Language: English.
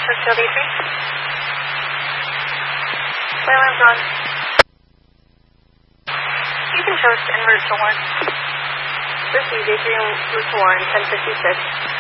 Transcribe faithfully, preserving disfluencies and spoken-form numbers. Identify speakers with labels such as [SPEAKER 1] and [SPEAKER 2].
[SPEAKER 1] Hotel D three. Wayland's on. You can toast en route to one. Receive D three en route to one, ten fifty-six.